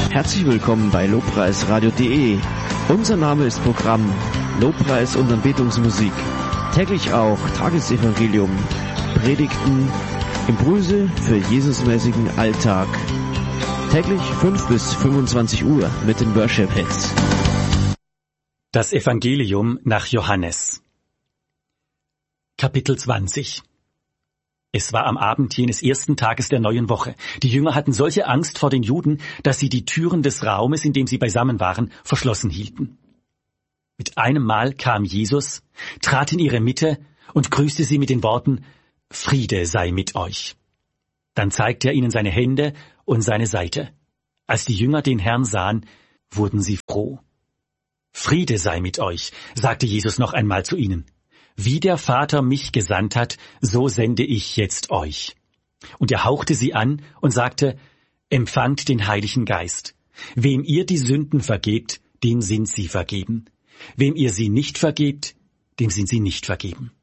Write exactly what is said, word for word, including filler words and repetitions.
Herzlich willkommen bei lobpreisradio punkt de. Unser Name ist Programm Lobpreis und Anbetungsmusik. Täglich auch Tagesevangelium, Predigten, Impulse für Jesusmäßigen Alltag. Täglich fünf bis fünfundzwanzig Uhr mit den Worship Hits. Das Evangelium nach Johannes. Kapitel zwanzig. Es war am Abend jenes ersten Tages der neuen Woche. Die Jünger hatten solche Angst vor den Juden, dass sie die Türen des Raumes, in dem sie beisammen waren, verschlossen hielten. Mit einem Mal kam Jesus, trat in ihre Mitte und grüßte sie mit den Worten: Friede sei mit euch. Dann zeigte er ihnen seine Hände und seine Seite. Als die Jünger den Herrn sahen, wurden sie froh. Friede sei mit euch, sagte Jesus noch einmal zu ihnen. Wie der Vater mich gesandt hat, so sende ich jetzt euch. Und er hauchte sie an und sagte: Empfangt den Heiligen Geist. Wem ihr die Sünden vergebt, dem sind sie vergeben. Wem ihr sie nicht vergebt, dem sind sie nicht vergeben.